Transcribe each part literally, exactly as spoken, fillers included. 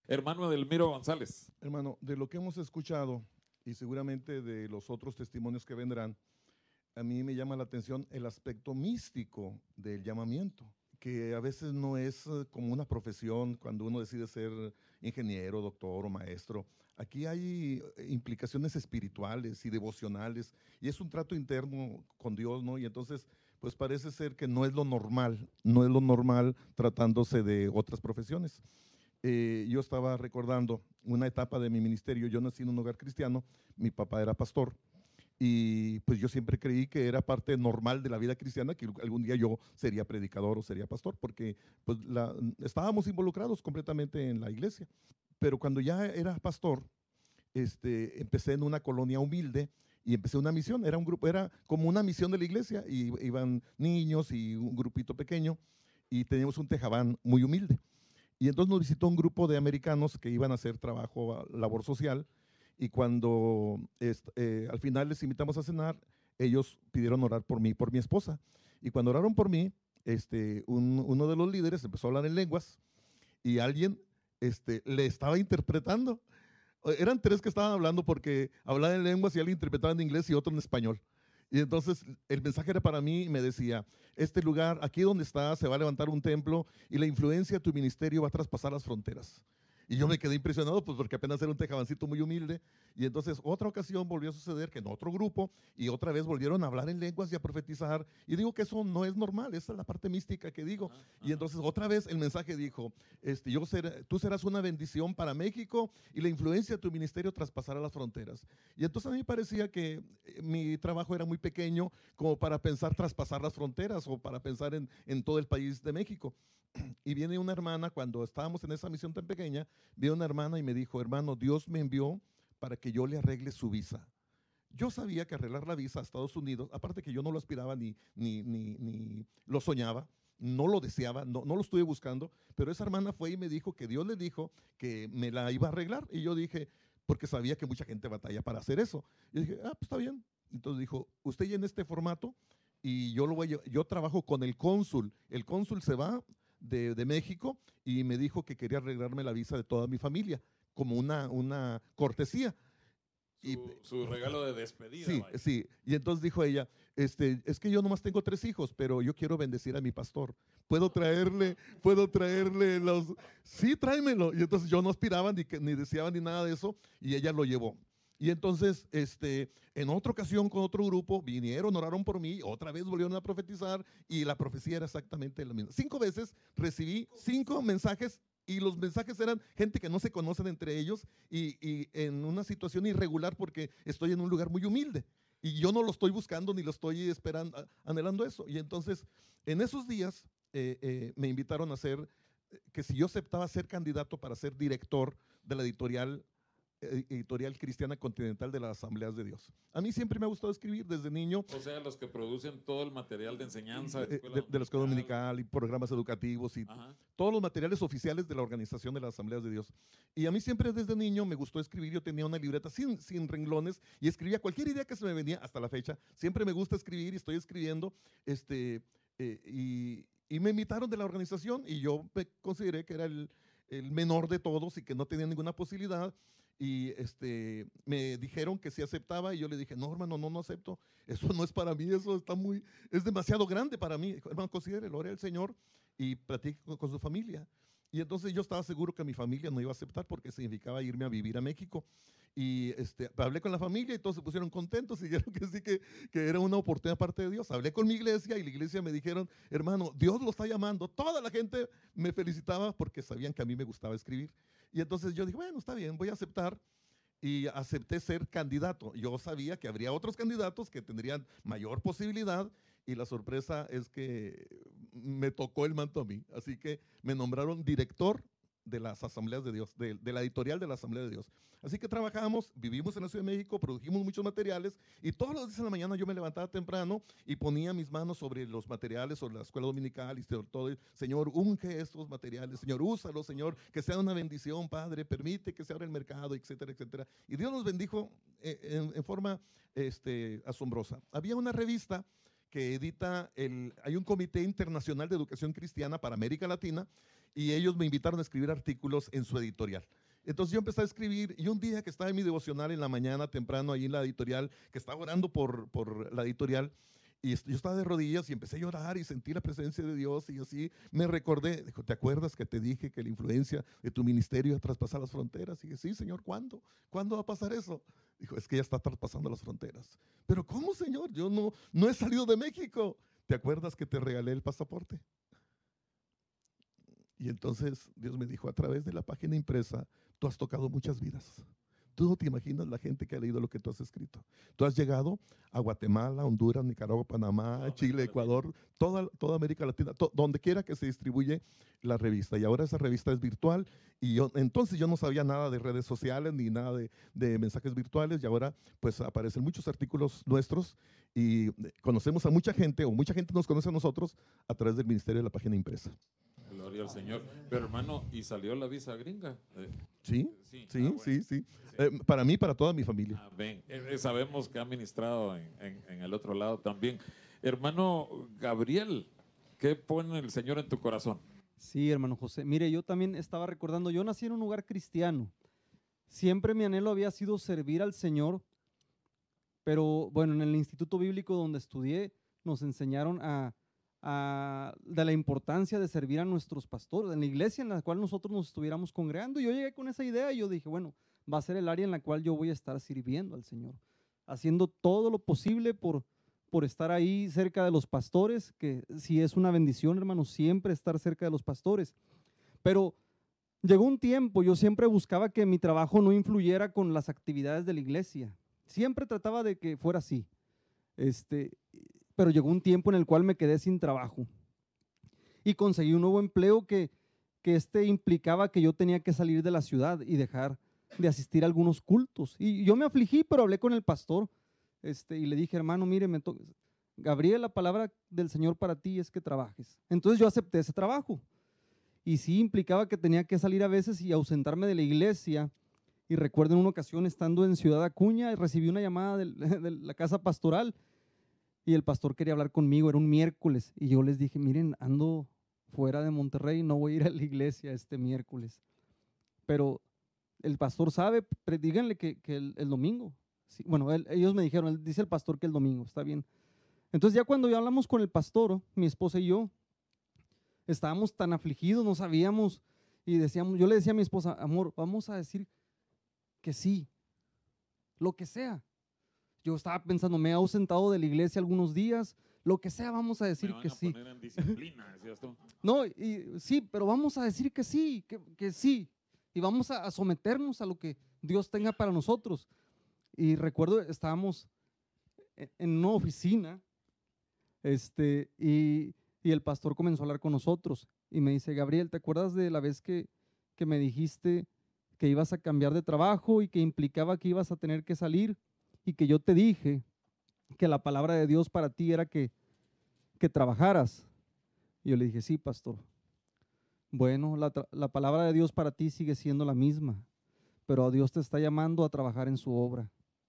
Hermano Edelmiro González. Hermano, de lo que hemos escuchado y seguramente de los otros testimonios que vendrán, a mí me llama la atención el aspecto místico del llamamiento, que a veces no es eh, como una profesión cuando uno decide ser ingeniero, doctor o maestro. Aquí hay eh, implicaciones espirituales y devocionales y es un trato interno con Dios, ¿no? Y entonces, pues parece ser que no es lo normal, no es lo normal tratándose de otras profesiones. Eh, yo estaba recordando una etapa de mi ministerio. Yo nací en un hogar cristiano, mi papá era pastor y pues yo siempre creí que era parte normal de la vida cristiana, que algún día yo sería predicador o sería pastor, porque pues la, estábamos involucrados completamente en la iglesia. Pero cuando ya era pastor, este, empecé en una colonia humilde y empecé una misión. Era un grupo, era como una misión de la iglesia, y iban niños y un grupito pequeño y teníamos un tejabán muy humilde. Y entonces nos visitó un grupo de americanos que iban a hacer trabajo, labor social, y cuando est, eh, al final les invitamos a cenar, ellos pidieron orar por mí y por mi esposa. Y cuando oraron por mí, este, un, uno de los líderes empezó a hablar en lenguas y alguien este, le estaba interpretando. Eran tres que estaban hablando porque hablaban en lenguas y alguien interpretaba en inglés y otro en español. Y entonces el mensaje era para mí y me decía, este lugar, aquí donde estás, se va a levantar un templo y la influencia de tu ministerio va a traspasar las fronteras. Y yo me quedé impresionado, pues porque apenas era un tejabancito muy humilde. Y entonces otra ocasión volvió a suceder que en otro grupo y otra vez volvieron a hablar en lenguas y a profetizar. Y digo que eso no es normal, esa es la parte mística que digo. Ajá, ajá. Y entonces otra vez el mensaje dijo, este, yo ser, tú serás una bendición para México y la influencia de tu ministerio traspasará las fronteras. Y entonces a mí me parecía que mi trabajo era muy pequeño como para pensar traspasar las fronteras o para pensar en, en todo el país de México. Y viene una hermana, cuando estábamos en esa misión tan pequeña, viene una hermana y me dijo, hermano, Dios me envió para que yo le arregle su visa. Yo sabía que arreglar la visa a Estados Unidos, aparte que yo no lo aspiraba ni, ni, ni, ni lo soñaba, no lo deseaba, no, no lo estuve buscando, pero esa hermana fue y me dijo que Dios le dijo que me la iba a arreglar. Y yo dije, porque sabía que mucha gente batalla para hacer eso. Y dije, ah, pues está bien. Entonces dijo, usted ya en este formato y yo, lo voy a, yo trabajo con el cónsul. El cónsul se va de, de México y me dijo que quería arreglarme la visa de toda mi familia, como una, una cortesía. Y, su, su, regalo de despedida. Sí, vaya. sí. Y entonces dijo ella, este, es que yo nomás tengo tres hijos, pero yo quiero bendecir a mi pastor. ¿Puedo traerle, puedo traerle los...? Sí, tráemelo. Y entonces yo no aspiraba ni, que, ni deseaba ni nada de eso, y ella lo llevó. Y entonces, este, en otra ocasión con otro grupo, vinieron, oraron por mí, otra vez volvieron a profetizar, y la profecía era exactamente la misma. Cinco veces recibí cinco mensajes, y los mensajes eran gente que no se conocen entre ellos y, y en una situación irregular porque estoy en un lugar muy humilde y yo no lo estoy buscando ni lo estoy esperando, anhelando eso. Y entonces, en esos días eh, eh, me invitaron a ser, que si yo aceptaba ser candidato para ser director de la editorial editorial cristiana continental de las Asambleas de Dios. A mí siempre me ha gustado escribir desde niño. O sea, los que producen todo el material de enseñanza de, de, de la escuela dominical y programas educativos y Ajá. todos los materiales oficiales de la organización de las Asambleas de Dios. Y a mí siempre desde niño me gustó escribir. Yo tenía una libreta sin, sin renglones y escribía cualquier idea que se me venía hasta la fecha. Siempre me gusta escribir y estoy escribiendo. Este, eh, y, y me invitaron de la organización y yo me consideré que era el, el menor de todos y que no tenía ninguna posibilidad. Y este, me dijeron que sí aceptaba y yo le dije, no, hermano, no, no acepto, eso no es para mí, eso está muy, es demasiado grande para mí. Hermano, considere, ore al Señor y platique con, con su familia. Y entonces yo estaba seguro que mi familia no iba a aceptar porque significaba irme a vivir a México. Y este, hablé con la familia y todos se pusieron contentos y dijeron que sí, que, que era una oportunidad parte de Dios. Hablé con mi iglesia y la iglesia me dijeron, hermano, Dios lo está llamando. Toda la gente me felicitaba porque sabían que a mí me gustaba escribir. Y entonces yo dije, bueno, está bien, voy a aceptar. Y acepté ser candidato. Yo sabía que habría otros candidatos que tendrían mayor posibilidad y la sorpresa es que me tocó el manto a mí. Así que me nombraron director de las Asambleas de Dios, de, de la editorial de la Asamblea de Dios. Así que trabajamos, vivimos en la Ciudad de México, produjimos muchos materiales y todos los días en la mañana yo me levantaba temprano y ponía mis manos sobre los materiales, sobre la escuela dominical y sobre todo, Señor, unge estos materiales, Señor, úsalos, Señor, que sea una bendición, Padre, permite que se abra el mercado, etcétera, etcétera. Y Dios nos bendijo en, en forma este, asombrosa. Había una revista que edita, el, hay un Comité Internacional de Educación Cristiana para América Latina y ellos me invitaron a escribir artículos en su editorial. Entonces yo empecé a escribir y un día que estaba en mi devocional en la mañana temprano ahí en la editorial, que estaba orando por, por la editorial, y yo estaba de rodillas y empecé a llorar y sentí la presencia de Dios y así me recordé, dijo, ¿te acuerdas que te dije que la influencia de tu ministerio iba a traspasar las fronteras? Y dije, sí, Señor, ¿cuándo? ¿Cuándo va a pasar eso? Dijo, es que ya está traspasando las fronteras. Pero ¿cómo, Señor? Yo no, no he salido de México. ¿Te acuerdas que te regalé el pasaporte? Y entonces Dios me dijo, a través de la página impresa, tú has tocado muchas vidas. Tú no te imaginas la gente que ha leído lo que tú has escrito. Tú has llegado a Guatemala, Honduras, Nicaragua, Panamá, Toda Chile, América Ecuador, toda, toda América Latina, to, donde quiera que se distribuye la revista. Y ahora esa revista es virtual. Y yo, entonces yo no sabía nada de redes sociales ni nada de, de mensajes virtuales. Y ahora pues aparecen muchos artículos nuestros y conocemos a mucha gente, o mucha gente nos conoce a nosotros a través del ministerio de la página impresa. Gloria al Señor. Pero hermano, ¿y salió la visa gringa? Eh, Sí, sí, sí, ah, bueno. sí, sí. Sí. Eh, para mí, para toda mi familia. Amén. Eh, eh, sabemos que ha ministrado en, en- en el otro lado también. Hermano Gabriel, ¿qué pone el Señor en tu corazón? Sí, hermano José. Mire, yo también estaba recordando, yo nací en un lugar cristiano. Siempre mi anhelo había sido servir al Señor, pero bueno, en el instituto bíblico donde estudié nos enseñaron a, a- de la importancia de servir a nuestros pastores, en la iglesia en la cual nosotros nos estuviéramos congregando. Y yo llegué con esa idea y yo dije, bueno, va a ser el área en la cual yo voy a estar sirviendo al Señor, haciendo todo lo posible por, por estar ahí cerca de los pastores, que sí es una bendición, hermano, siempre estar cerca de los pastores. Pero llegó un tiempo, yo siempre buscaba que mi trabajo no influyera con las actividades de la iglesia. Siempre trataba de que fuera así. Este, pero llegó un tiempo en el cual me quedé sin trabajo y conseguí un nuevo empleo que, que este implicaba que yo tenía que salir de la ciudad y dejar de asistir a algunos cultos. Y yo me afligí, pero hablé con el pastor este, y le dije, hermano, mire, me to- Gabriel, la palabra del Señor para ti es que trabajes. Entonces yo acepté ese trabajo. Y sí implicaba que tenía que salir a veces y ausentarme de la iglesia. Y recuerdo en una ocasión estando en Ciudad Acuña, recibí una llamada del- de la casa pastoral y el pastor quería hablar conmigo, era un miércoles. Y yo les dije, miren, ando fuera de Monterrey, no voy a ir a la iglesia este miércoles. Pero el pastor sabe, pre- díganle que, que el, el domingo. Sí, bueno, él- ellos me dijeron, él- dice el pastor que el domingo, está bien. Entonces ya cuando ya hablamos con el pastor, mi esposa y yo, estábamos tan afligidos, no sabíamos y decíamos, yo le decía a mi esposa, amor, vamos a decir que sí, lo que sea. Yo estaba pensando, me he ausentado de la iglesia algunos días, lo que sea, vamos a decir Me van que a sí. poner en disciplina, decías tú. No, y sí, pero vamos a decir que sí, que, que sí, y vamos a, a someternos a lo que Dios tenga para nosotros. Y recuerdo, estábamos en, en una oficina, este, y, y el pastor comenzó a hablar con nosotros y me dice, Gabriel, ¿te acuerdas de la vez que, que me dijiste que ibas a cambiar de trabajo y que implicaba que ibas a tener que salir y que yo te dije que la palabra de Dios para ti era que, que trabajaras? Y yo le dije, sí, pastor. Bueno, la, tra- la palabra de Dios para ti sigue siendo la misma, pero Dios te está llamando a trabajar en su obra.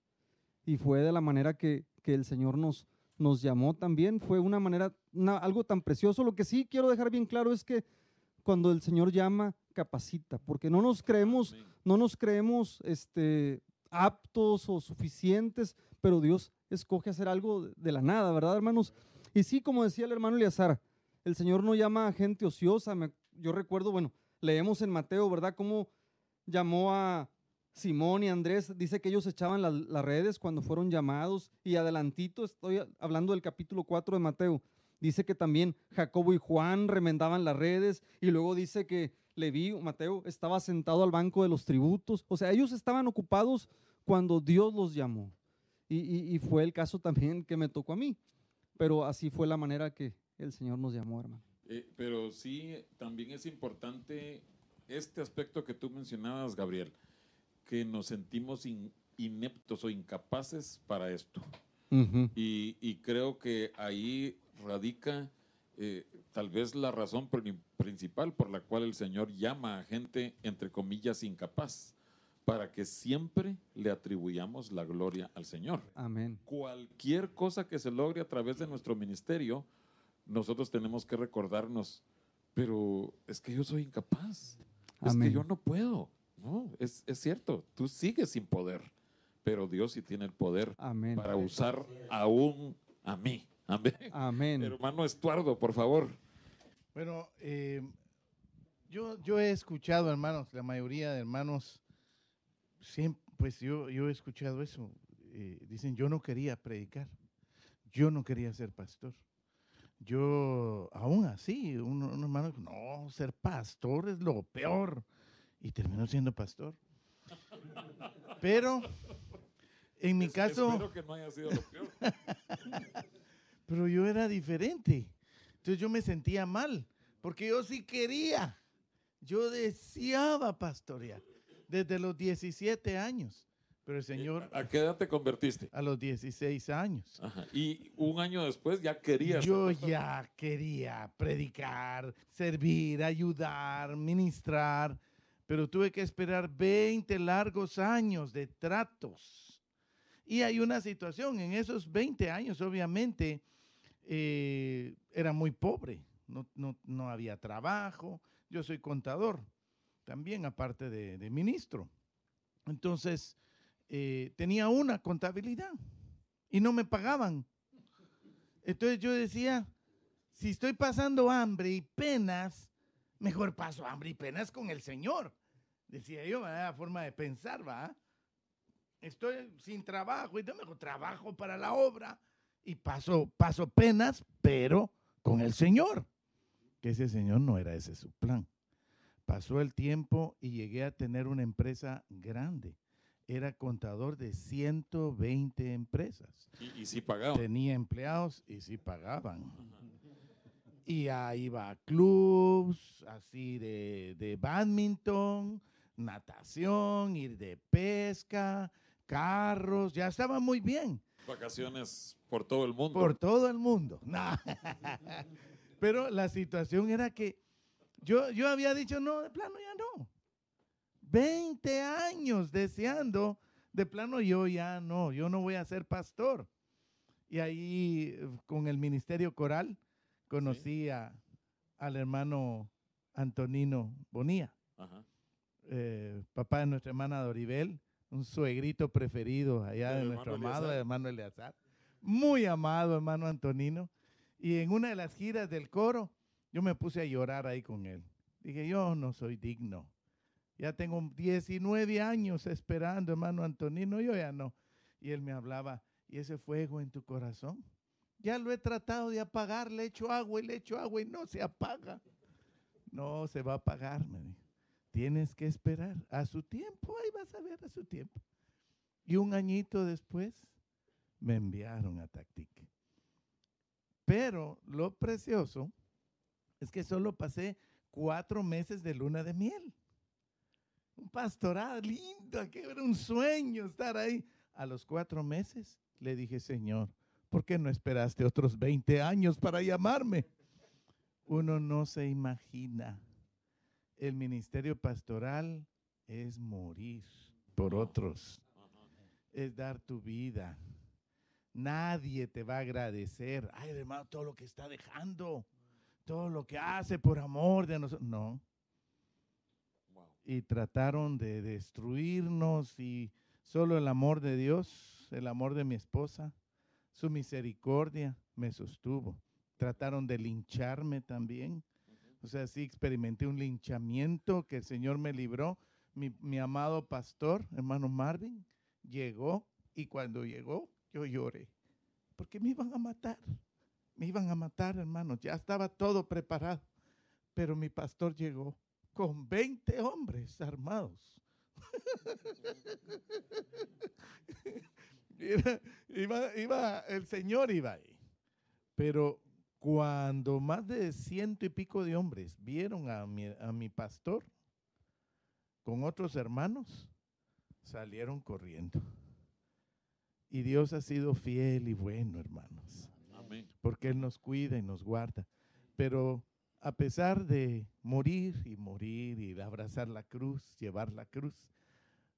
Y fue de la manera que, que el Señor nos, nos llamó también, fue una manera, una- algo tan precioso. Lo que sí quiero dejar bien claro es que cuando el Señor llama, capacita, porque no nos creemos, Amén. no nos creemos este, aptos o suficientes, pero Dios escoge hacer algo de, de la nada, ¿verdad, hermanos? Y sí, como decía el hermano Eleazar, el Señor no llama a gente ociosa. Me- yo recuerdo, bueno, leemos en Mateo, ¿verdad? Cómo llamó a Simón y Andrés, dice que ellos echaban las, las redes cuando fueron llamados, y adelantito estoy hablando del capítulo cuatro de Mateo, dice que también Jacobo y Juan remendaban las redes, y luego dice que Leví, Mateo, estaba sentado al banco de los tributos. O sea, ellos estaban ocupados cuando Dios los llamó, y, y, y fue el caso también que me tocó a mí, pero así fue la manera que el Señor nos llamó, hermano. Eh, pero sí, también es importante este aspecto que tú mencionabas, Gabriel, que nos sentimos in- ineptos o incapaces para esto. Uh-huh. Y, y creo que ahí radica eh, tal vez la razón pri- principal por la cual el Señor llama a gente, entre comillas, incapaz, para que siempre le atribuyamos la gloria al Señor. Amén. Cualquier cosa que se logre a través de nuestro ministerio, nosotros tenemos que recordarnos, pero es que yo soy incapaz, es Amén. que yo no puedo. No, es, es cierto, tú sigues sin poder, pero Dios sí tiene el poder Amén. para usar aún a mí. Amén. Amén. Hermano Estuardo, por favor. Bueno, eh, yo, yo he escuchado, hermanos, la mayoría de hermanos, siempre, pues yo, yo he escuchado eso. Eh, dicen, yo no quería predicar, yo no quería ser pastor. Yo, aún así, un, un hermano dijo, no, ser pastor es lo peor. Y terminó siendo pastor. Pero, en mi Es- caso... Espero que no haya sido lo peor. Pero yo era diferente. Entonces yo me sentía mal, porque yo sí quería. Yo deseaba pastorear desde los diecisiete años. Pero el Señor, ¿A qué edad te convertiste? a los dieciséis años, Ajá. Y un año después ya querías. yo ser pastor. ya quería predicar, servir, ayudar, ministrar, pero tuve que esperar veinte largos años de tratos. Y hay una situación, en esos veinte años, obviamente, eh, era muy pobre, no, no, no había trabajo, yo soy contador, también aparte de, de ministro. Entonces, eh, tenía una contabilidad y no me pagaban. Entonces yo decía, si estoy pasando hambre y penas, mejor paso hambre y penas con el Señor. Decía yo, era la forma de pensar, ¿va? Estoy sin trabajo y mejor trabajo para la obra y paso, paso penas, pero con el Señor. Que ese Señor no era ese su plan. Pasó el tiempo y llegué a tener una empresa grande. Era contador de ciento veinte empresas. Y, y sí pagaban. Tenía empleados y sí pagaban. Y ahí iba a clubs, así de, de badminton, natación, ir de pesca, carros, ya estaba muy bien. Vacaciones por todo el mundo. Por todo el mundo. No. Pero la situación era que yo, yo había dicho, no, de plano ya no. veinte años deseando, de plano yo ya no, yo no voy a ser pastor. Y ahí con el ministerio coral conocí a, al hermano Antonino Bonilla, Ajá. eh, papá de nuestra hermana Doribel, un suegrito preferido allá Del de hermano nuestro amado Eleazar. hermano Eleazar. Muy amado hermano Antonino. Y en una de las giras del coro, yo me puse a llorar ahí con él. Dije, yo no soy digno. Ya tengo diecinueve años esperando, hermano Antonino, yo ya no. Y él me hablaba, ¿y ese fuego en tu corazón? Ya lo he tratado de apagar, le echo agua y le echo agua y no se apaga. No se va a apagar, me dijo. Tienes que esperar a su tiempo, ahí vas a ver a su tiempo. Y un añito después me enviaron a Tactique. Pero lo precioso es que solo pasé cuatro meses de luna de miel. Un pastorado lindo, que era un sueño estar ahí. A los cuatro meses le dije, Señor, ¿por qué no esperaste otros veinte años para llamarme? Uno no se imagina. El ministerio pastoral es morir por otros, es dar tu vida. Nadie te va a agradecer. Ay, hermano, todo lo que está dejando, todo lo que hace por amor de nosotros. No. Wow. Y trataron de destruirnos y solo el amor de Dios, el amor de mi esposa, su misericordia me sostuvo. Trataron de lincharme también. O sea, sí experimenté un linchamiento que el Señor me libró. Mi, mi amado pastor, hermano Marvin, llegó y cuando llegó yo lloré. Porque me iban a matar. Me iban a matar, hermanos. Ya estaba todo preparado. Pero mi pastor llegó con veinte hombres armados. Era, iba, iba, el Señor iba ahí. Pero cuando más de ciento y pico de hombres vieron a mi, a mi pastor con otros hermanos, salieron corriendo. Y Dios ha sido fiel y bueno, hermanos, Amén. porque Él nos cuida y nos guarda. Pero a pesar de morir y morir y de abrazar la cruz, llevar la cruz,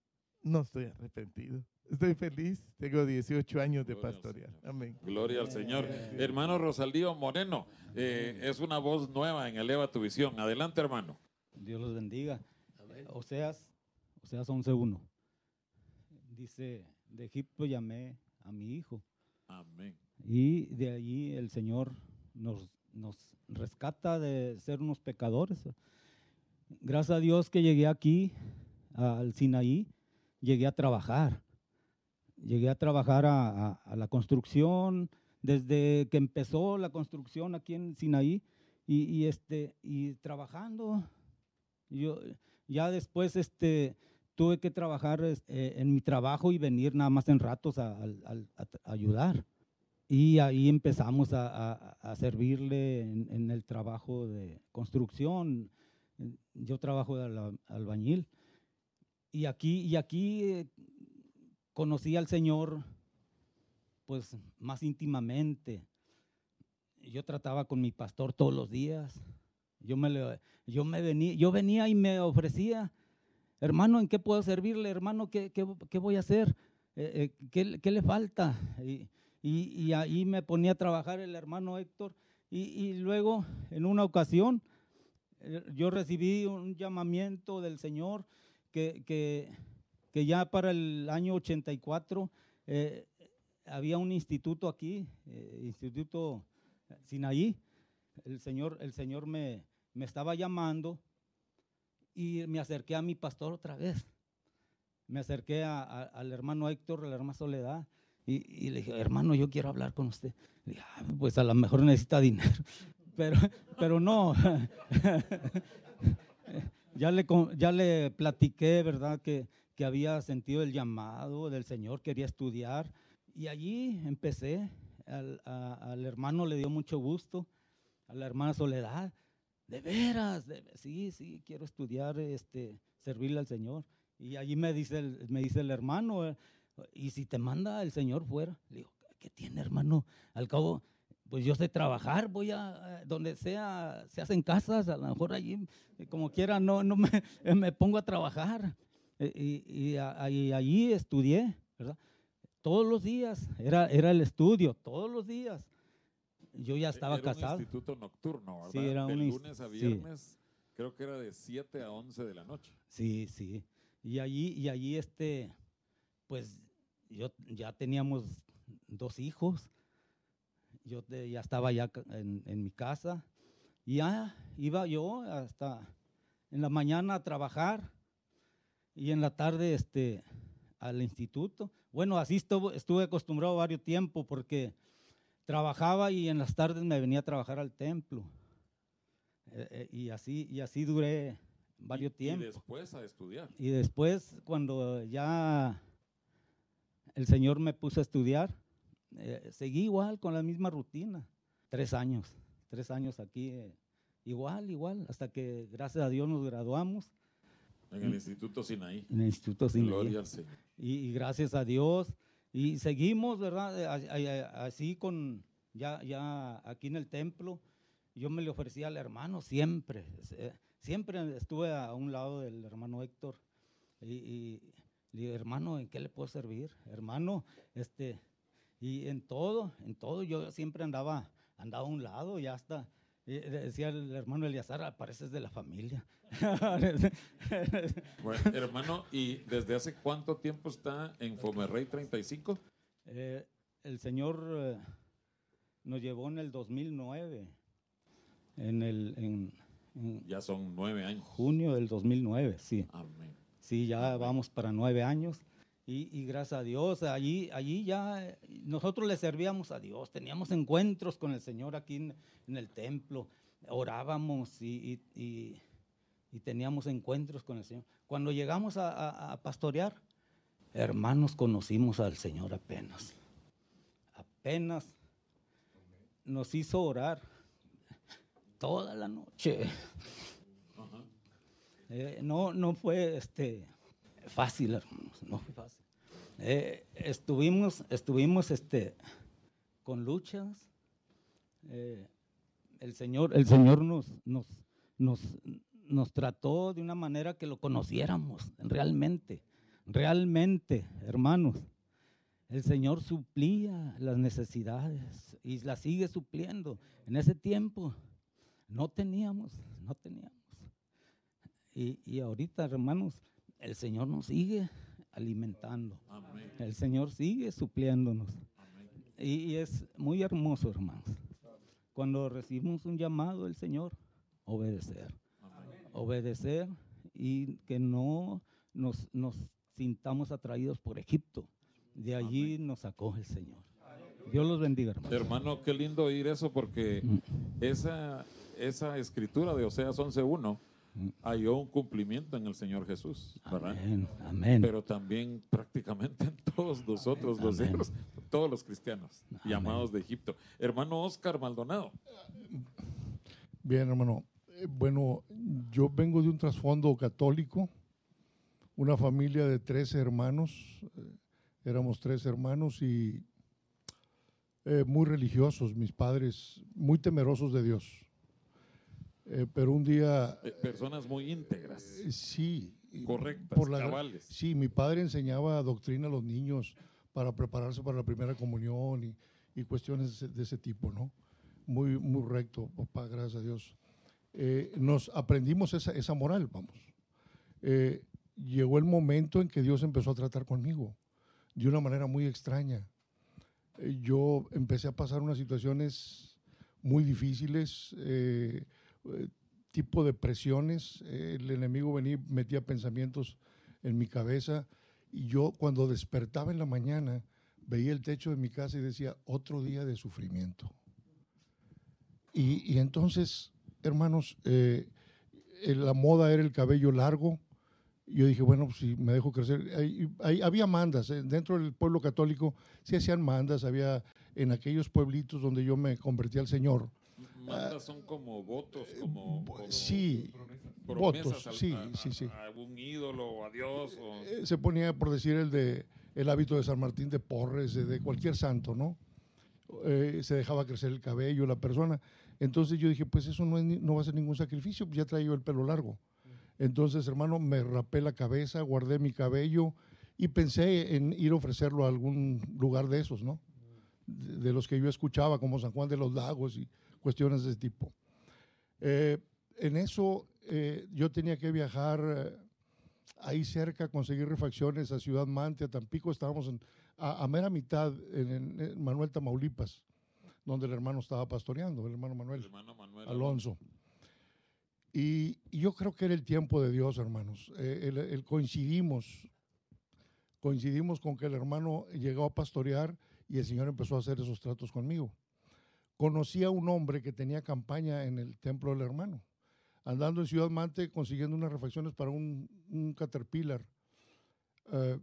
no estoy arrepentido. Estoy feliz. Tengo dieciocho años de Gloria al pastorear. Señor. Amén. Gloria al Señor. Hermano Rosaldío Moreno, eh, es una voz nueva en Eleva tu Visión. Adelante, hermano. Dios los bendiga. Oseas, Oseas once uno. Dice, de Egipto llamé a mi hijo. Amén. Y de allí el Señor nos, nos rescata de ser unos pecadores. Gracias a Dios que llegué aquí, al Sinaí, llegué a trabajar. Llegué a trabajar a, a, a la construcción, desde que empezó la construcción aquí en Sinaí, y, y, este, y trabajando. Yo, ya después este, tuve que trabajar eh, en mi trabajo y venir nada más en ratos a, a, a, a ayudar. Y ahí empezamos a, a, a servirle en, en el trabajo de construcción. Yo trabajo de al, albañil. Y aquí, y aquí eh, conocí al Señor pues más íntimamente. Yo trataba con mi pastor todos los días. Yo me, le, yo me venía, yo venía y me ofrecía, hermano, ¿en qué puedo servirle? Hermano, ¿qué, qué, qué voy a hacer? Eh, eh, ¿qué, ¿Qué le falta? Y, y, y ahí me ponía a trabajar el hermano Héctor. Y, y luego, en una ocasión, eh, yo recibí un llamamiento del Señor que, que, que ya para el año ochenta y cuatro eh, había un instituto aquí, eh, Instituto Sinaí. El Señor, el Señor me, me estaba llamando y me acerqué a mi pastor otra vez. Me acerqué a, a, al hermano Héctor, a la hermana Soledad, y, y le dije, hermano, yo quiero hablar con usted. Le dije, ah, pues a lo mejor necesita dinero, pero, pero no. ya, le, ya le platiqué, ¿verdad?, que, que había sentido el llamado del Señor, quería estudiar, y allí empecé. Al, a, al hermano le dio mucho gusto, a la hermana Soledad, de veras, de, sí, sí, quiero estudiar, este, servirle al Señor. Y allí me dice el, me dice el hermano, eh, y si te manda el Señor fuera, le digo, ¿qué tiene, hermano? Al cabo, pues yo sé trabajar, voy a, a donde sea, se hacen casas, a lo mejor allí, como quiera, no, no me, me pongo a trabajar. Y, y, a, y allí estudié, ¿verdad? Todos los días, era, era el estudio, todos los días. Yo ya estaba era casado. Un instituto nocturno, ¿verdad? Sí, era de un lunes a viernes, sí. Creo que era de siete a once de la noche. Sí, sí. Y allí, y allí este, pues yo ya teníamos dos hijos. Yo te, ya estaba ya en, en mi casa. Y ya iba yo hasta en la mañana a trabajar y en la tarde este, al instituto. Bueno, así estuve, estuve acostumbrado varios tiempos porque trabajaba y en las tardes me venía a trabajar al templo. Eh, eh, y, así, y así duré varios y, tiempos. Y después a estudiar. Y después, cuando ya el Señor me puso a estudiar, eh, seguí igual con la misma rutina. Tres años, tres años aquí, eh, igual, igual, hasta que gracias a Dios nos graduamos. En el Instituto Sinaí. En el Instituto Sinaí. Gloria al Señor. Y, y gracias a Dios. Y seguimos, ¿verdad? Así con, ya, ya aquí en el templo, yo me le ofrecía al hermano siempre. Siempre estuve a un lado del hermano Héctor. Y, y le dije, hermano, ¿en qué le puedo servir? Hermano, este, y en todo, en todo, yo siempre andaba, andaba a un lado y hasta, y decía el hermano Eliazar, pareces de la familia. Bueno, hermano, ¿y desde hace cuánto tiempo está en Fomerrey treinta y cinco? Eh, el Señor eh, nos llevó en el dos mil nueve, en el en, en ya son nueve años. Junio del dos mil nueve, sí. Amén. Sí, ya Amén. Vamos para nueve años. Y, y gracias a Dios, allí, allí ya nosotros le servíamos a Dios, teníamos encuentros con el Señor aquí en, en el templo, orábamos y, y, y, y teníamos encuentros con el Señor. Cuando llegamos a, a, a pastorear, hermanos, conocimos al Señor apenas. Apenas nos hizo orar toda la noche. Ajá. Eh, no, no fue este, fácil, hermanos, no fue fácil. Eh, estuvimos, estuvimos este, con luchas. Eh, el Señor, el Señor nos, nos, nos, nos trató de una manera que lo conociéramos realmente. Realmente, hermanos, el Señor suplía las necesidades y las sigue supliendo. En ese tiempo no teníamos, no teníamos. Y, y ahorita, hermanos, el Señor nos sigue alimentando. Amén. El Señor sigue supliéndonos. Amén. Y, y es muy hermoso, hermanos. Cuando recibimos un llamado del Señor, obedecer. Amén. Obedecer y que no nos, nos sintamos atraídos por Egipto. De allí nos sacó el Señor. Dios los bendiga, hermanos. Hermano, qué lindo oír eso, porque Mm. esa, esa escritura de Oseas once uno Mm. halló un cumplimiento en el Señor Jesús, ¿verdad? Amén, amén. Pero también prácticamente en todos nosotros, los Amén. hijos, todos los cristianos, Amén. llamados de Egipto. Hermano Oscar Maldonado. Bien, hermano. Eh, Bueno, yo vengo de un trasfondo católico, una familia de trece hermanos, eh, éramos tres hermanos y eh, muy religiosos, mis padres, muy temerosos de Dios. Eh, pero un día, Eh, personas muy íntegras, eh, sí, y correctas, por la gra- cabales. sí, mi padre enseñaba doctrina a los niños para prepararse para la primera comunión y, y cuestiones de ese, de ese tipo, ¿no? Muy, muy recto, papá, gracias a Dios. Eh, nos aprendimos esa, esa moral, vamos. Eh, llegó el momento en que Dios empezó a tratar conmigo de una manera muy extraña. Eh, yo empecé a pasar unas situaciones muy difíciles, eh, eh, tipo depresiones. Eh, el enemigo venía, metía pensamientos en mi cabeza y yo cuando despertaba en la mañana veía el techo de mi casa y decía, otro día de sufrimiento. Y, y entonces, hermanos, eh, eh, la moda era el cabello largo. Yo dije, bueno, pues si me dejo crecer. Ahí- ahí había mandas, eh, dentro del pueblo católico sí hacían mandas, había en aquellos pueblitos donde yo me convertí al Señor. Mandas son como votos, como, como Sí, promesas votos, al- sí, a, sí, sí. a un ídolo o a Dios. O, Eh, Se ponía, por decir, el de el hábito de San Martín de Porres, de, de cualquier santo, ¿no? Eh, se dejaba crecer el cabello la persona. Entonces yo dije, pues eso no, es ni- no va a ser ningún sacrificio, pues ya traía yo el pelo largo. Entonces, hermano, me rapé la cabeza, guardé mi cabello y pensé en ir a ofrecerlo a algún lugar de esos, ¿no? De, de los que yo escuchaba, como San Juan de los Lagos y cuestiones de ese tipo. Eh, en eso eh, yo tenía que viajar eh, ahí cerca, conseguir refacciones a Ciudad Mante, a Tampico. Estábamos en, a, a mera mitad en, en- en Manuel, Tamaulipas, donde el hermano estaba pastoreando, el hermano el Manuel hermano Manuel Alonso. Y, y yo creo que era el tiempo de Dios, hermanos. Eh, el- el coincidimos, coincidimos con que el hermano llegó a pastorear y el Señor empezó a hacer esos tratos conmigo. Conocí a un hombre que tenía campaña en el templo del hermano, andando en Ciudad Mante consiguiendo unas refacciones para un, un Caterpillar. Eh,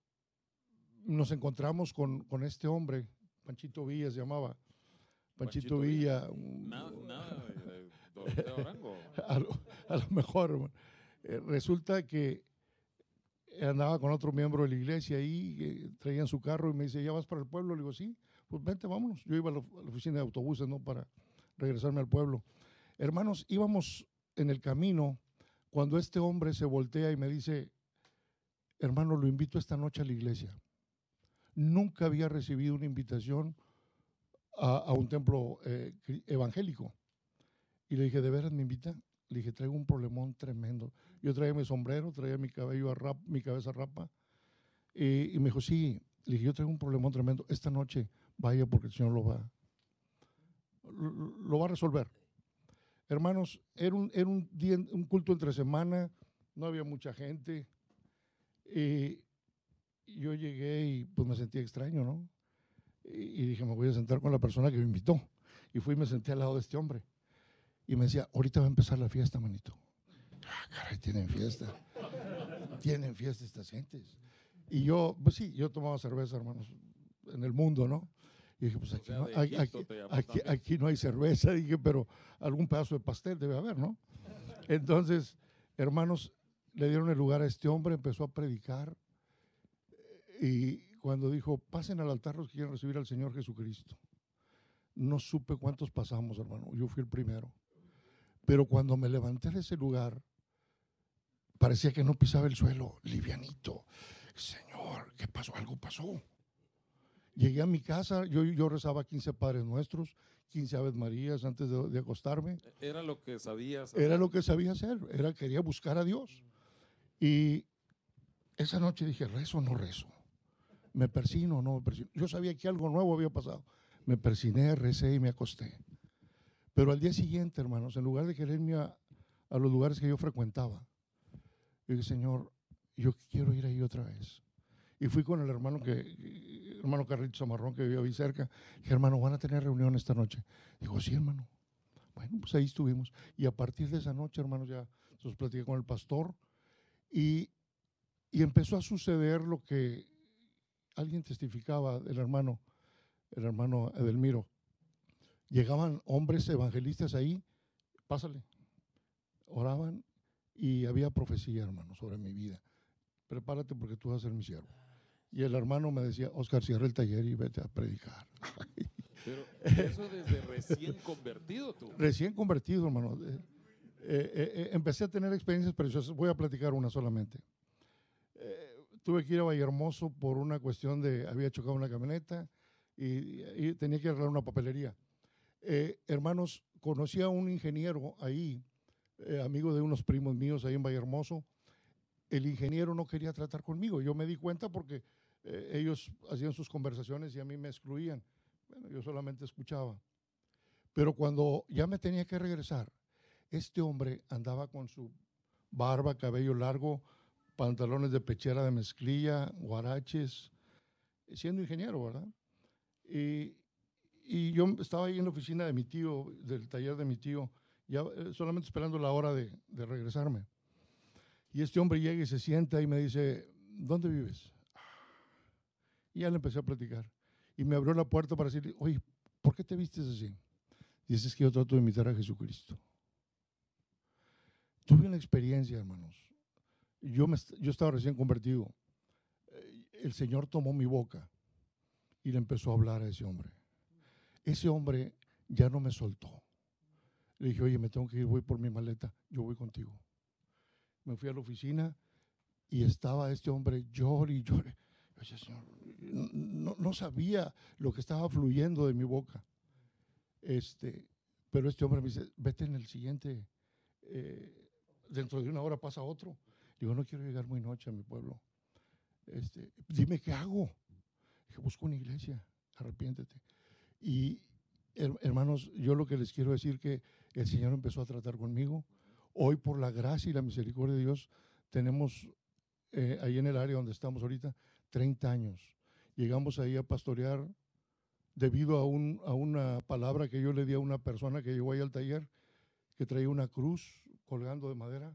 nos encontramos con, con este hombre, Panchito Villa se llamaba. Panchito, Panchito Villa, un- Nada, nada de, de Doroteo Arango. a, lo, a lo mejor, hermano. Eh, resulta que andaba con otro miembro de la iglesia ahí, eh, traían su carro y me dice, ¿ya vas para el pueblo? Le digo, sí, pues vente, vámonos. Yo iba a la, a la oficina de autobuses, ¿no? Para regresarme al pueblo. Hermanos, íbamos en el camino cuando este hombre se voltea y me dice, hermano, lo invito esta noche a la iglesia. Nunca había recibido una invitación a, a un templo eh, cri- evangélico. Y le dije, ¿de veras me invita? Le dije, traigo un problemón tremendo. Yo traía mi sombrero, traía mi cabello a rap, mi cabeza a rapa. Y, y me dijo, sí. Le dije, yo traigo un problemón tremendo. Esta noche vaya porque el Señor lo va, lo, lo va a resolver. Hermanos, era un, era un día, un culto entre semana, no había mucha gente. Y yo llegué y pues me sentí extraño, ¿no? Y, y dije, me voy a sentar con la persona que me invitó. Y fui y me senté al lado de este hombre. Y me decía, ahorita va a empezar la fiesta, manito. Ah, caray, tienen fiesta. Tienen fiesta estas gentes. Y yo, pues sí, yo tomaba cerveza, hermanos, en el mundo, ¿no? Y dije, pues O aquí, sea, no, de aquí, Egipto aquí- te llamó aquí- también. aquí no hay cerveza. Dije, pero algún pedazo de pastel debe haber, ¿no? Entonces, hermanos, le dieron el lugar a este hombre, empezó a predicar. Y cuando dijo, pasen al altar los que quieren recibir al Señor Jesucristo. No supe cuántos pasamos, hermano. Yo fui el primero. Pero cuando me levanté de ese lugar, parecía que no pisaba el suelo, livianito. Señor, ¿qué pasó? Algo pasó. Llegué a mi casa, yo, yo rezaba quince Padres Nuestros, quince Aves Marías antes de, de acostarme. Era lo que sabías hacer. Era lo que sabía hacer, era, quería buscar a Dios. Y esa noche dije, ¿rezo o no rezo? ¿Me persino o no me persino? Yo sabía que algo nuevo había pasado. Me persiné, recé y me acosté. Pero al día siguiente, hermanos, en lugar de quererme a, a los lugares que yo frecuentaba, yo dije, Señor, yo quiero ir ahí otra vez. Y fui con el hermano que, hermano Carlitos Zamarrón, que vivía ahí cerca. Dije, hermano, ¿van a tener reunión esta noche? Dijo, sí, hermano. Bueno, pues ahí estuvimos. Y a partir de esa noche, hermanos, ya entonces platiqué con el pastor y, y empezó a suceder lo que alguien testificaba del hermano, el hermano Edelmiro. Llegaban hombres evangelistas ahí, pásale, oraban y había profecía, hermano, sobre mi vida. Prepárate porque tú vas a ser mi siervo. Y el hermano me decía, Oscar, cierra el taller y vete a predicar. Pero eso desde recién convertido tú. Recién convertido, hermano. Eh, eh, eh, empecé a tener experiencias preciosas. Voy a platicar una solamente. Eh, tuve que ir a Vallehermoso por una cuestión de, había chocado una camioneta y, y tenía que arreglar una papelería. Eh, hermanos, conocí a un ingeniero ahí, eh, amigo de unos primos míos ahí en Vallehermoso. El ingeniero no quería tratar conmigo. Yo me di cuenta porque eh, ellos hacían sus conversaciones y a mí me excluían. Bueno, yo solamente escuchaba. Pero cuando ya me tenía que regresar, este hombre andaba con su barba, cabello largo, pantalones de pechera de mezclilla, guaraches, siendo ingeniero, ¿verdad? Y, y yo estaba ahí en la oficina de mi tío, del taller de mi tío, ya eh, solamente esperando la hora de, de regresarme. Y este hombre llega y se sienta y me dice, ¿dónde vives? Y ya le empecé a platicar. Y me abrió la puerta para decirle, oye, ¿por qué te vistes así? Dice, es que yo trato de imitar a Jesucristo. Tuve una experiencia, hermanos. Yo, me, yo estaba recién convertido. El Señor tomó mi boca y le empezó a hablar a ese hombre. Ese hombre ya no me soltó. Le dije, oye, me tengo que ir, voy por mi maleta, yo voy contigo. Me fui a la oficina y estaba este hombre llore y llore. Yo decía, Señor, no, no sabía lo que estaba fluyendo de mi boca. Este, pero este hombre me dice, vete en el siguiente, eh, dentro de una hora pasa otro. Digo, no quiero llegar muy noche a mi pueblo. Este, dime qué hago. Dije, busco una iglesia, arrepiéntete. Y hermanos, yo lo que les quiero decir que el Señor empezó a tratar conmigo. Hoy, por la gracia y la misericordia de Dios, tenemos eh, ahí en el área donde estamos ahorita treinta años. Llegamos ahí a pastorear debido a, un, a una palabra que yo le di a una persona que llegó ahí al taller, que traía una cruz colgando de madera.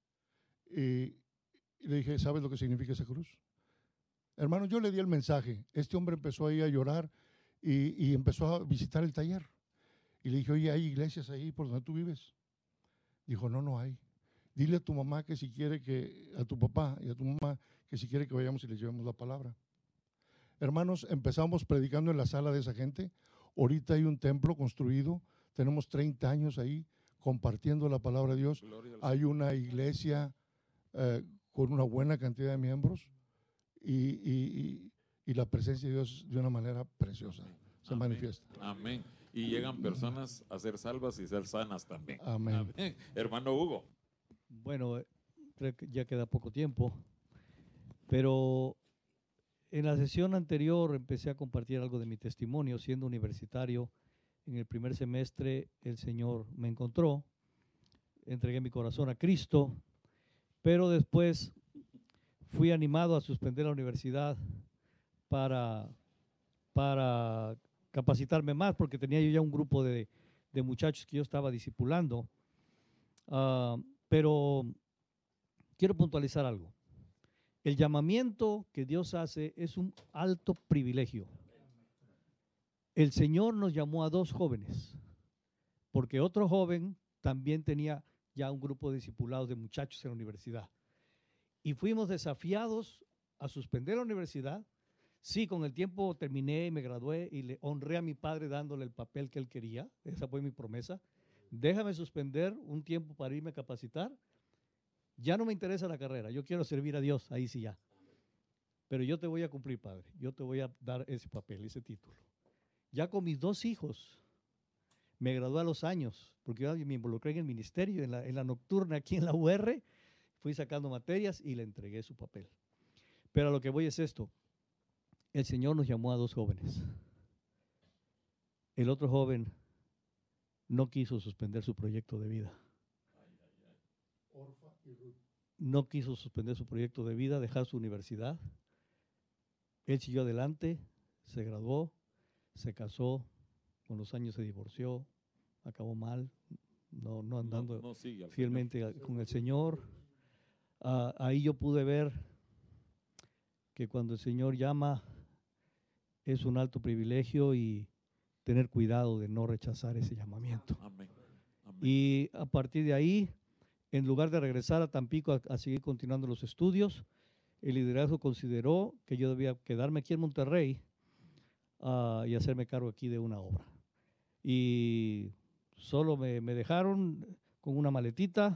Y, y le dije, ¿sabes lo que significa esa cruz? Hermano, yo le di el mensaje. Este hombre empezó ahí a llorar y, y empezó a visitar el taller. Y le dije, oye, ¿hay iglesias ahí por donde tú vives? Dijo, no, no hay. Dile a tu mamá que si quiere que, a tu papá y a tu mamá, que si quiere que vayamos y les llevemos la palabra. Hermanos, empezamos predicando en la sala de esa gente. Ahorita hay un templo construido. Tenemos treinta años ahí compartiendo la palabra de Dios. Hay una iglesia eh, con una buena cantidad de miembros y, y, y, y la presencia de Dios de una manera preciosa se Amén. Manifiesta. Amén. Y llegan personas a ser salvas y ser sanas también. Amén. Amén. Hermano Hugo. Bueno, creo que ya queda poco tiempo, pero en la sesión anterior empecé a compartir algo de mi testimonio. Siendo universitario, en el primer semestre el Señor me encontró, entregué mi corazón a Cristo, pero después fui animado a suspender la universidad para, para capacitarme más, porque tenía yo ya un grupo de, de muchachos que yo estaba discipulando. Uh, pero quiero puntualizar algo. El llamamiento que Dios hace es un alto privilegio. El Señor nos llamó a dos jóvenes, porque otro joven también tenía ya un grupo de discipulados de muchachos en la universidad. Y fuimos desafiados a suspender la universidad. Sí, con el tiempo terminé y me gradué y le honré a mi padre dándole el papel que él quería. Esa fue mi promesa. Déjame suspender un tiempo para irme a capacitar. Ya no me interesa la carrera, yo quiero servir a Dios, ahí sí ya. pero yo te voy a cumplir, padre, yo te voy a dar ese papel, ese título. Ya con mis dos hijos, me gradué a los años, porque yo me involucré en el ministerio, en la, en la nocturna aquí en la U R, fui sacando materias y le entregué su papel. Pero a lo que voy es esto, el Señor nos llamó a dos jóvenes. El otro joven no quiso suspender su proyecto de vida. No quiso suspender su proyecto de vida, dejar su universidad. Él siguió adelante, se graduó, se casó, con los años se divorció, acabó mal, no, no andando no, no sigue fielmente Señor. con el Señor. Uh, ahí yo pude ver que cuando el Señor llama es un alto privilegio y tener cuidado de no rechazar ese llamamiento. Amén. Amén. Y a partir de ahí, en lugar de regresar a Tampico a, a seguir continuando los estudios, el liderazgo consideró que yo debía quedarme aquí en Monterrey uh, y hacerme cargo aquí de una obra. Y solo me, me dejaron con una maletita.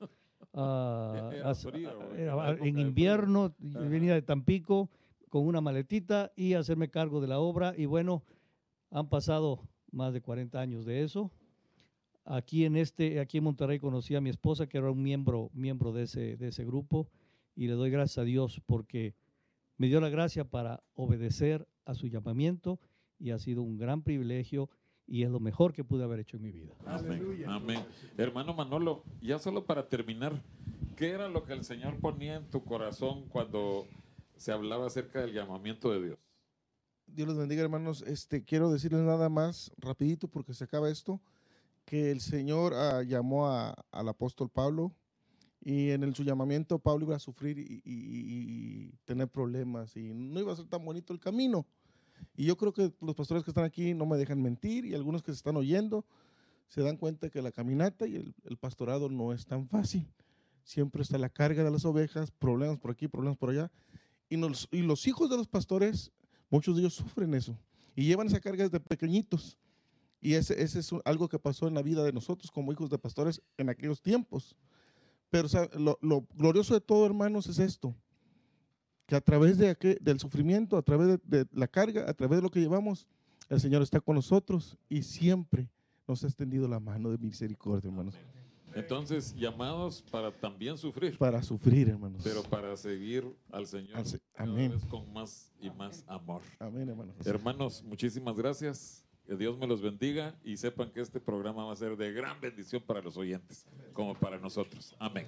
Uh, Era as, frío, uh, era época en de invierno, frío. yo venía de Tampico con una maletita y hacerme cargo de la obra. Y bueno, han pasado más de cuarenta años de eso. Aquí en, este, aquí en Monterrey conocí a mi esposa, que era un miembro, miembro de, ese, de ese grupo, y le doy gracias a Dios porque me dio la gracia para obedecer a su llamamiento y ha sido un gran privilegio y es lo mejor que pude haber hecho en mi vida. Amén. Amén. Hermano Manolo, ya solo para terminar, ¿qué era lo que el Señor ponía en tu corazón cuando se hablaba acerca del llamamiento de Dios? Dios los bendiga, hermanos. Este, quiero decirles nada más rapidito porque se acaba esto, que el Señor uh, llamó a, al apóstol Pablo y en el, su llamamiento Pablo iba a sufrir y, y, y tener problemas y no iba a ser tan bonito el camino. Y yo creo que los pastores que están aquí no me dejan mentir y algunos que se están oyendo se dan cuenta que la caminata y el, el pastorado no es tan fácil. Siempre está la carga de las ovejas, problemas por aquí, problemas por allá. Y, nos, y los hijos de los pastores, muchos de ellos sufren eso y llevan esa carga desde pequeñitos. Y ese, ese es algo que pasó en la vida de nosotros como hijos de pastores en aquellos tiempos. Pero o sea, lo, lo glorioso de todo, hermanos, es esto, que a través de aquel, del sufrimiento, a través de, de la carga, a través de lo que llevamos, el Señor está con nosotros y siempre nos ha extendido la mano de misericordia, hermanos. Entonces, llamados para también sufrir. Para sufrir, hermanos. Pero para seguir al Señor Al se- cada amén. vez con más y más amor. Amén, hermanos. Hermanos, muchísimas gracias. Que Dios me los bendiga y sepan que este programa va a ser de gran bendición para los oyentes, como para nosotros. Amén.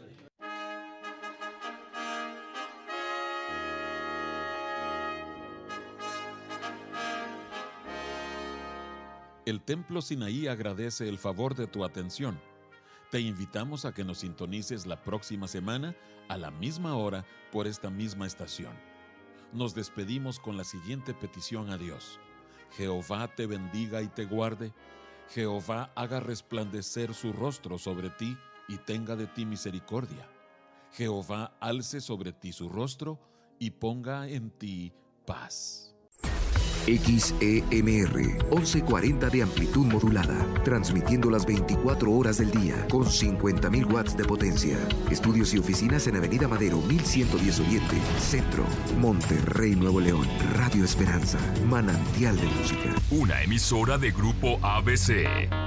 El Templo Sinaí agradece el favor de tu atención. Te invitamos a que nos sintonices la próxima semana a la misma hora por esta misma estación. Nos despedimos con la siguiente petición a Dios. Jehová te bendiga y te guarde. Jehová haga resplandecer su rostro sobre ti y tenga de ti misericordia. Jehová alce sobre ti su rostro y ponga en ti paz. X E M R, once cuarenta de amplitud modulada, transmitiendo las veinticuatro horas del día con cincuenta mil watts de potencia. Estudios y oficinas en Avenida Madero mil ciento diez Oriente, Centro, Monterrey, Nuevo León. Radio Esperanza, manantial de música. Una emisora de Grupo A B C.